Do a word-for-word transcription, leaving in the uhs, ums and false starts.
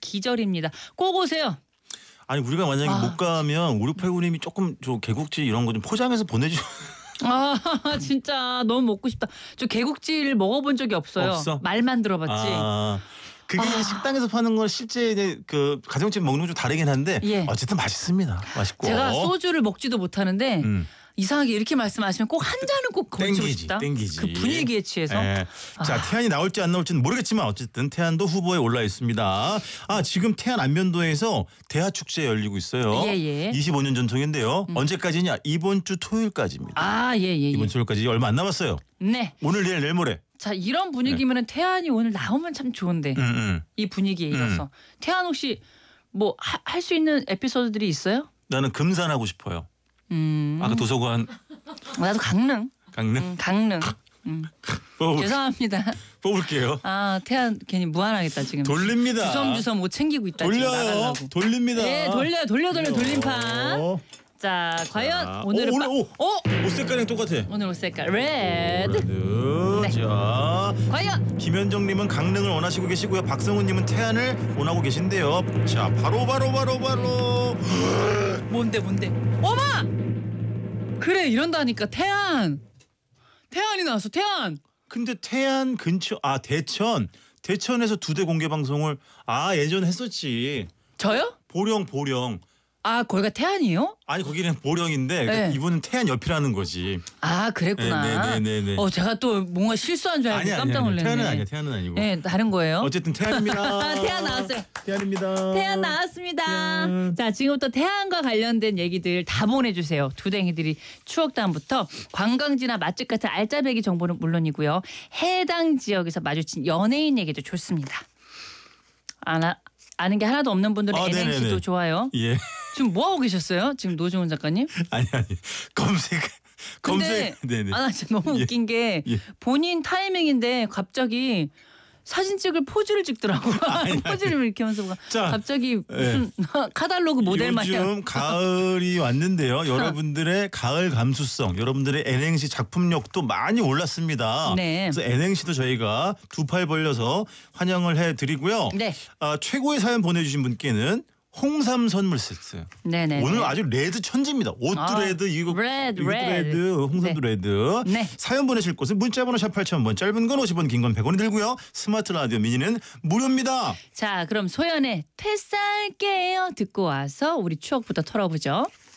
기절입니다. 꼭 오세요. 아니 우리가 만약에 아. 못 가면 오육팔구님이 조금 저 개국지 이런 거 좀 포장해서 보내주. 아 진짜 너무 먹고 싶다. 저 개국지를 먹어본 적이 없어요. 없어? 말만 들어봤지. 아, 그게 아. 식당에서 파는 건 실제 이제 그 가정집 먹는 건 좀 다르긴 한데 예. 어쨌든 맛있습니다. 맛있고. 제가 소주를 먹지도 못하는데 음. 이상하게 이렇게 말씀하시면 꼭 한 잔은 꼭 걸치고 땡기지, 싶다. 땡기지. 그 분위기에 취해서. 예. 자, 아. 태안이 나올지 안 나올지는 모르겠지만 어쨌든 태안도 후보에 올라 있습니다. 아, 지금 태안 안면도에서 대하축제 열리고 있어요. 예, 예. 이십오 년 전통인데요. 음. 언제까지냐? 이번 주 토요일까지입니다. 아, 예, 예, 예. 이번 주 토요일까지 얼마 안 남았어요. 네. 오늘 내일 내일 모레. 자, 이런 분위기면은 태안이 오늘 나오면 참 좋은데. 음, 음. 이 분위기에 이어서. 태안 혹시 뭐 할 수 있는 에피소드들이 있어요? 나는 금산하고 싶어요. 음. 아까 도서관 나도 강릉. 강릉 음, 강릉. 음. 뽑을, 죄송합니다. 뽑을게요. 아, 태안 괜히 무한하겠다 지금. 돌립니다. 주섬주섬 못 챙기고 있다 지금 돌려요. 나가려고. 돌립니다. 예, 돌려 돌려 돌려 돌림판. 어. 자, 과연 자, 오늘은 오, 오늘 빠- 오. 어? 옷 색깔이랑 똑같아. 오늘 옷 색깔 레드. 레드. 네. 자, 과연 김현정님은 강릉을 원하시고 계시고요. 박성훈님은 태안을 원하고 계신데요. 자, 바로 바로 바로 바로. 뭔데 뭔데? 어마! 그래 이런다니까 태안. 태안이 나왔어 태안. 근데 태안 근처 아 대천 대천에서 두 대 공개 방송을 아 예전 했었지. 저요? 보령 보령. 아 거기가 태안이에요? 아니 거기는 보령인데 네. 이분은 태안 옆이라는 거지. 아 그랬구나. 네, 네, 네, 네. 어 제가 또 뭔가 실수한 줄 알고 아니 아니 깜짝 아니 놀랐네. 태안은 아니야 태안은 아니고. 네 다른 거예요. 어쨌든 태안입니다. 태안 나왔어요. 태안입니다. 태안 나왔습니다. 태안. 자 지금부터 태안과 관련된 얘기들 다 보내주세요. 두댕이들이 추억담부터 관광지나 맛집 같은 알짜배기 정보는 물론이고요. 해당 지역에서 마주친 연예인 얘기도 좋습니다. 아나, 아는 게 하나도 없는 분들은 아, 엔행시도 네네네. 좋아요. 예. 지금 뭐 하고 계셨어요? 지금 노중훈 작가님? 아니 아니 검색 근데 검색 네네. 아, 나 진짜 너무 예. 웃긴 게 예. 본인 타이밍인데 갑자기 사진 찍을 포즈를 찍더라고요. 아니, 아니. 포즈를 이렇게 하면서 뭔가 자, 갑자기 무슨 카달로그 모델 마냥. 요즘 가을이 왔는데요. 여러분들의 가을 감수성, 여러분들의 엔행시 작품력도 많이 올랐습니다. 네. 그래서 엔행시도 저희가 두 팔 벌려서 환영을 해드리고요. 네. 아, 최고의 사연 보내주신 분께는 홍삼 선물 세트. 네네. 오늘 아주 레드 천지입니다. 옷도 아, 레드, 이거 레드, 이것도 레드. 레드, 홍삼도 네. 레드. 네. 사연 보내실 곳은 문자번호 샵 팔천 번, 짧은 건 오십 원, 긴 건 백 원이 들고요. 스마트 라디오 미니는 무료입니다. 자, 그럼 소연의 퇴쌀게요 듣고 와서 우리 추억부터 털어보죠.